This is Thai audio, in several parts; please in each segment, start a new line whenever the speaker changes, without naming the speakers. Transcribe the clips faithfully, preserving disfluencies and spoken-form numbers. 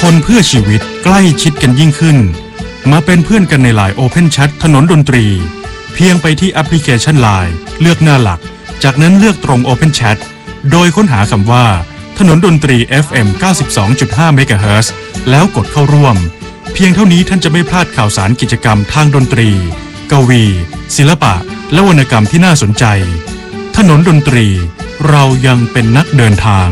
คนเพื่อชีวิตใกล้ชิดกันยิ่งขึ้นมาเป็นเพื่อนกันใน ไลน์ Open Chat ถนนดนตรีเพียงไปที่แอปพลิเคชัน ไลน์ เลือกหน้าหลักจากนั้นเลือกตรง Open Chat โดยค้นหาคำว่าถนนดนตรี เอฟ เอ็ม เก้าสิบสองจุดห้า เมกะเฮิรตซ์แล้วกดเข้าร่วมเพียงเท่านี้ท่านจะไม่พลาดข่าวสารกิจกรรมทางดนตรีกวีศิลปะและวรรณกรรมที่น่าสนใจถนนดนตรีเรายังเป็นนักเดินทาง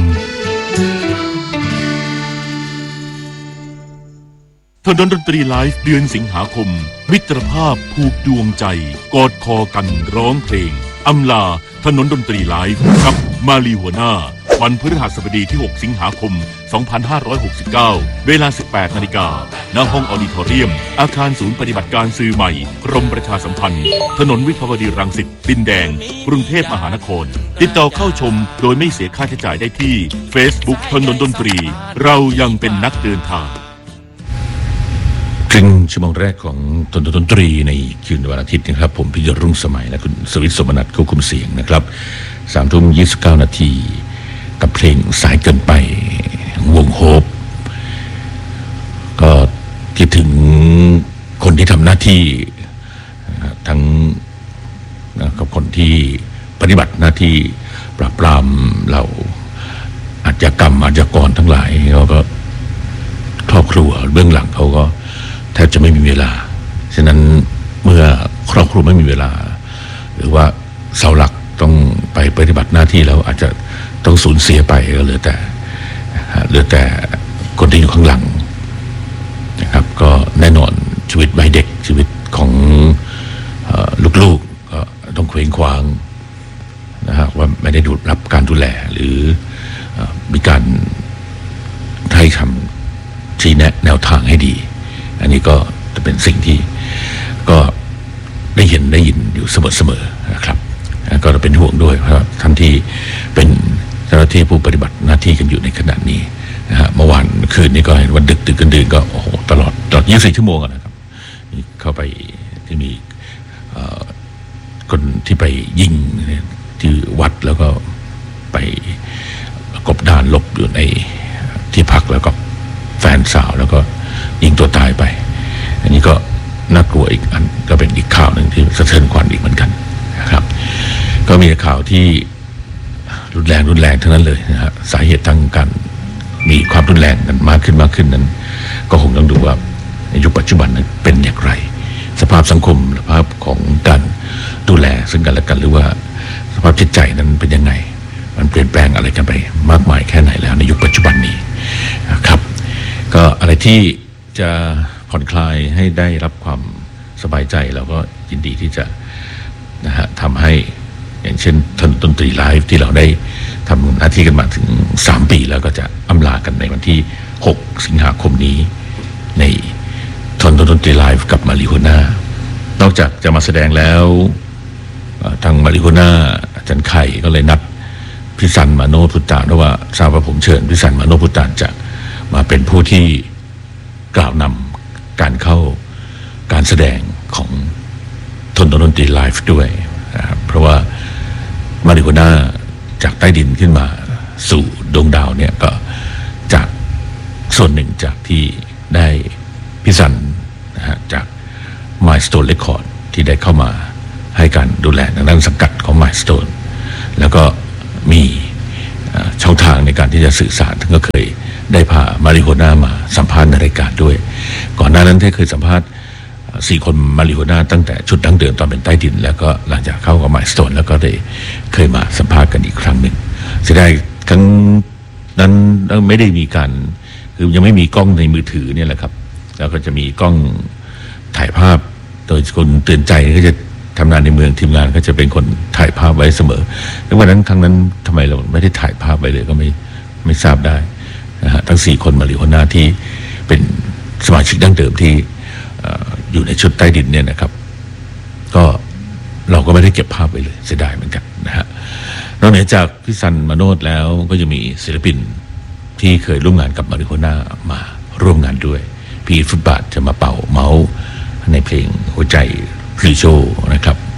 ถนนดนตรีไลฟ์เดือนสิงหาคมมิตรภาพผูกดวงใจกอดคอกันร้องเพลงอำลาถนนดนตรีไลฟ์กับมาลีหัวหน้าวันพฤหัสบดีที่หกสิงหาคมสองพันห้าร้อยหกสิบเก้าเวลา สิบแปดนาฬิกา ณ ห้องออดิทอเรียมอาคารศูนย์ปฏิบัติการสื่อใหม่กรมประชาสัมพันธ์ถนนวิภาวดีรังสิตดินแดงกรุงเทพมหานครติดต่อเข้าชมโดยไม่เสียค่าใช้จ่ายได้ที่ Facebook ถนนดนตรีเรายังเป็นนักเดินทาง
ครึ่งชั่วโมงแรกของถนนดนตรีในคืนวันอาทิตย์นะครับผมพิยศรุ่งสมัยและคุณสวิทย์สมนัสควบคุมเสียงนะครับสามทุ่มยี่สิบเก้านาทีกับเพลงสายเกินไปวงโฮปก็คิดถึงคนที่ทำหน้าที่ทั้งกับคนที่ปฏิบัติหน้าที่ปราบปรามเราอาชญากรรมอาชญากรทั้งหลายเขาก็ครอบครัวเบื้องหลังเขาก็แทบจะไม่มีเวลาฉะนั้นเมื่อครอบครัวไม่มีเวลาหรือว่าเสาหลักต้องไปปฏิบัติหน้าที่แล้วอาจจะต้องสูญเสียไปก็เหลือแต่เหลือแต่คนที่อยู่ข้างหลังนะครับก็แน่นอนชีวิตวัยเด็กชีวิตของลูกๆก็ต้องเคว้งคว้างนะฮะว่าไม่ได้ดูรับการดูแลหรือมีการให้คำชี้แนะแนวทางให้ดีอันนี้ก็จะเป็นสิ่งที่ก็ได้เห็นได้ยินอยู่เสมอๆนะครับก็จะเป็นห่วงด้วยเพราะท่านที่เป็นเจ้าหน้าที่ผู้ปฏิบัติหน้าที่กันอยู่ในขณะนี้นะฮะเมื่อวานคืนนี้ก็เห็นว่าดึกดึกกันดื่นก็โอ้โหตลอดตลอดยี่สิบสี่ชั่วโมงนะครับเข้าไปที่มีคนที่ไปยิงที่วัดแล้วก็ไปกบดานหลบอยู่ในที่พักแล้วก็แฟนสาวแล้วก็ยิงตัวตายไปอันนี้ก็น่ากลัวอีกอันก็เป็นอีกข่าวหนึ่งที่สะเทือนขวัญอีกเหมือนกันนะครับก็มีข่าวที่รุนแรงรุนแรงทั้งนั้นเลยนะฮะสาเหตุทางการมีความรุนแรงกันมากขึ้นมากขึ้นนั้นก็คงต้องดูว่าในยุคปัจจุบันนั้นเป็นอย่างไรสภาพสังคมสภาพของการดูแลซึ่งกันและกันหรือว่าสภาพจิตใจนั้นเป็นยังไงมันเปลี่ยนแปลงอะไรกันไปมากมายแค่ไหนแล้วในยุคปัจจุบันนี้นะครับก็อะไรที่จะผ่อนคลายให้ได้รับความสบายใจเราก็ยินดีที่จะนะฮะทำให้อย่างเช่นถนนดนตรีไลฟ์ที่เราได้ทำหน้าที่กันมาถึงสามปีแล้วก็จะอำลากันในวันที่หกสิงหาคมนี้ในถนนดนตรีไลฟ์กับมาริโฮน่านอกจากจะมาแสดงแล้วทางมาริโฮน่าอาจารย์ไข่ก็เลยนัดพิสันมาโนพุตตานเพราะว่าทราบว่าผมเชิญพิสันมาโนพุตตานจะมาเป็นผู้ที่กล่าวนำการเข้าการแสดงของถนนดนตรีไลฟ์ด้วยนะครับเพราะว่ามาริโฮน่าจากใต้ดินขึ้นมาสู่ดวงดาวเนี่ยก็จากส่วนหนึ่งจากที่ได้พิสันนะฮะจาก Milestone Record ที่ได้เข้ามาให้การดูแลทางด้านสังกัดของ Milestone แล้วก็มีช่องทางในการที่จะสื่อสารทั้งก็เคยได้พามาริโฮน่ามาสัมภาษณ์ในรายการด้วยก่อนหน้านั้นได้เคยสัมภาษณ์สี่คนมาริโฮน่าตั้งแต่ชุดดั้งเดิมตอนเป็นใต้ดินแล้วก็หลังจากเข้ากับ Milestone แล้วก็ได้เคยมาสัมภาษณ์กันอีกครั้งหนึ่งเสียดายครั้งนั้นไม่ได้มีการคือยังไม่มีกล้องในมือถือเนี่ยแหละครับแล้วก็จะมีกล้องถ่ายภาพโดยคนเตือนใจก็จะทำงานในเมืองทีมงานก็จะเป็นคนถ่ายภาพไว้เสมอแล้ววันนั้นครั้งนั้นทำไมเราไม่ได้ถ่ายภาพไว้เลยก็ไม่ไม่ทราบได้นะฮะทั้งสี่คนมาริโฮน่าที่เป็นสมาชิกดั้งเดิมที่อยู่ในชุดใต้ดินเนี่ยนะครับก็เราก็ไม่ได้เก็บภาพไว้เลยเสียดายเหมือนกันนะฮะนอกเหนือจากพี่ซันมาโนดแล้วก็จะมีศิลปินที่เคยร่วมงานกับมาริโฮน่ามาร่วมงานด้วยพี่ฟุตบาทจะมาเป่าเมาส์ในเพลงหัวใจฟรีโชนะครับ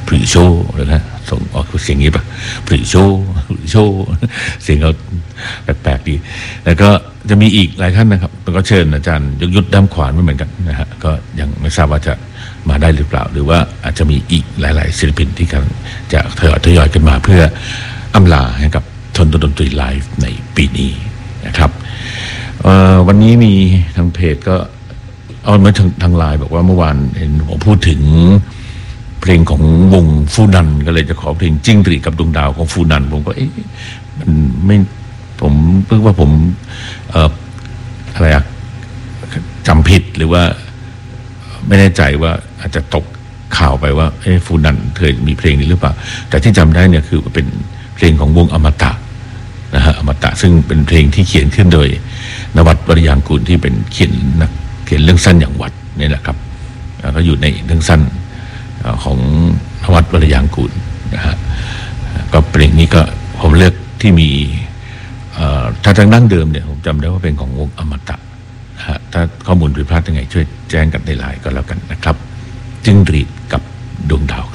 พริโชเลยนะส่งออกเสียงนี้ปะพริโชพริโชเสียงเขาแปลกๆดีแล้วก็จะมีอีกหลายท่านนะครับแล้วก็เชิญอาจารย์ยงยุทธด้ามขวานไม่เหมือนกันนะฮะก็ยังไม่ทราบว่าจะมาได้หรือเปล่าหรือว่าอาจจะมีอีกหลายๆศิลปินที่กำลังจะทยอยทยอยกันมาเพื่ออำลาให้กับทนดนตรีไลฟ์ในปีนี้นะครับวันนี้มีทางเพจก็เอามาทางทางไลน์บอกว่าเมื่อวานเห็นผมพูดถึงเพลงของวงฟูนันก็เลยจะขอเพลงจิ้งหรีดกับดวงดาวของฟูนันผมก็เอ๊ะมันไม่ผมเพิ่งว่าผมเอ่ออะไรอะจำผิดหรือว่าไม่แน่ใจว่าอาจจะตกข่าวไปว่าเอ๊ะฟูนันเคยมีเพลงนี้หรือเปล่าแต่ที่จำได้เนี่ยคือเป็นเพลงของวงอมตะนะฮะอมตะซึ่งเป็นเพลงที่เขียนขึ้นโดยนวัดวรยางกูลที่เป็นเขียนนักเขียนเรื่องสั้นอย่างวัดนี่แหละครับก็อยู่ในเรื่องสั้นของนวัดวรยางกูลนะฮะก็เพลงนี้ก็ผมเลือกที่มีถ้าทางดั้งเดิมเนี่ยผมจำได้ว่าเป็นของวงอมตะนะฮะถ้าข้อมูลผิดพลาดยังไงช่วยแจ้งกันในไลน์ก็แล้วกันนะครับจิ้งหรีดกับดวงดาว